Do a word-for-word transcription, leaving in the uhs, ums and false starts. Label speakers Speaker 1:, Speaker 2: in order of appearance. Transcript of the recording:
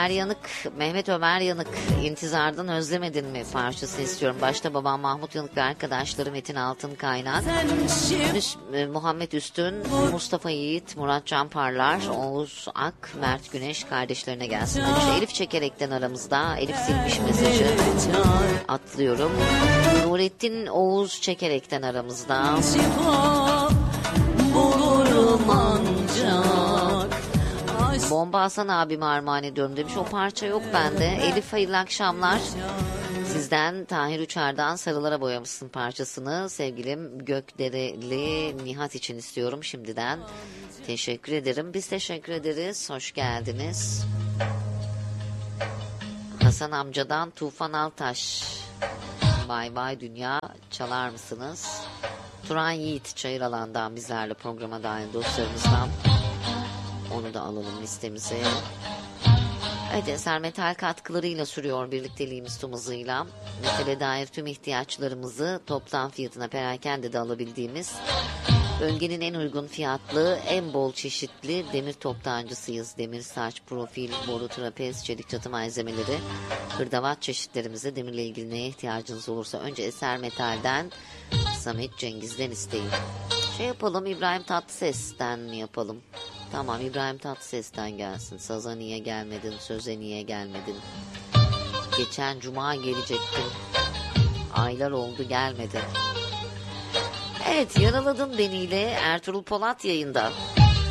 Speaker 1: Ömer Yanık, Mehmet Ömer Yanık, İntizardan Özlemedin mi parçası istiyorum. Başta babam Mahmut Yanık ve arkadaşları Metin Altın Kaynak, Müs- Muhammed Üstün, Mustafa Yiğit, Murat Canparlar, Oğuz Ak, Mert Güneş kardeşlerine gelsin demiş. Elif Çekerek'ten aramızda. Elif silmiş mesajı. Atlıyorum. Nurettin Oğuz Çekerek'ten aramızda. Bulurum ancak. Bomba Hasan abime armağan ediyorum demiş. O parça yok bende. Elif hayırlı akşamlar. Sizden Tahir Uçar'dan Sarılara Boyamışsın parçasını sevgilim Gökdereli Nihat için istiyorum şimdiden. Teşekkür ederim. Biz teşekkür ederiz. Hoş geldiniz. Hasan amcadan Tufan Altaş. Bay bay dünya çalar mısınız? Turan Yiğit Çayıralan'dan bizlerle programa dahil dostlarımızdan. Onu da alalım listemize. Evet, Eser Metal katkılarıyla sürüyor birlikteliğimiz tüm hızıyla. Metale dair tüm ihtiyaçlarımızı toptan fiyatına perakende alabildiğimiz, bölgenin en uygun fiyatlı, en bol çeşitli demir toptancısıyız. Demir, saç, profil, boru, trapez, çelik çatı malzemeleri, hırdavat çeşitlerimize, demirle ilgili neye ihtiyacınız olursa önce Eser Metal'den, Samet Cengiz'den isteyin. Şey yapalım, İbrahim Tatlıses'ten mi yapalım? Tamam, İbrahim Tatlıses'ten gelsin. Saza niye gelmedin, söze niye gelmedin? Geçen cuma gelecektin. Aylar oldu gelmedin. Evet, Yaraladın Beni ile Ertuğrul Polat yayında.